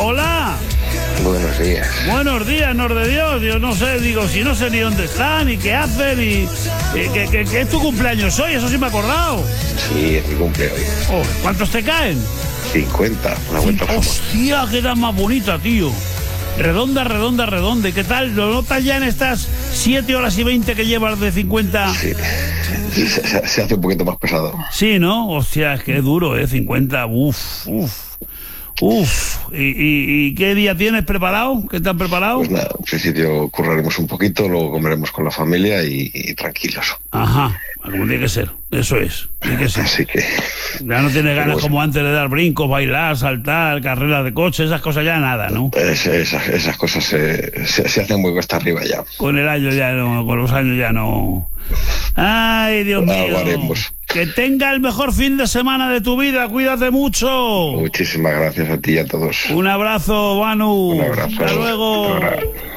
Hola. Buenos días. Buenos días, Nor de Dios. Yo no sé, digo, si no sé ni dónde están, ni qué hacen, y que es tu cumpleaños hoy, eso sí me he acordado. Sí, es mi cumpleaños hoy. Oh, ¿cuántos te caen? 50, una vuelta famosa. Hostia, qué edad más bonita, tío. Redonda, redonda, redonda. ¿Y qué tal? ¿Lo notas ya en estas 7 horas y 20 que llevas de 50? Sí, se hace un poquito más pesado. Sí, ¿no? Hostia, es que es duro, 50. Uf. ¿Y qué día tienes preparado? ¿Qué te han preparado? Pues nada, en principio curraremos un poquito, luego comeremos con la familia y tranquilos. Ajá, como tiene que ser. Eso es. Tiene que ser. Así que... Ya no tienes ganas pues, como antes de dar brincos, bailar, saltar, carreras de coche, esas cosas ya nada, ¿no? Esas cosas se hacen muy cuesta arriba ya. Con el año ya no, con los años ya no. Ay, Dios mío. Algo haremos. Que tenga el mejor fin de semana de tu vida, cuídate mucho. Muchísimas gracias a ti y a todos. Un abrazo, Manu. Un abrazo. Hasta luego. Hasta ahora.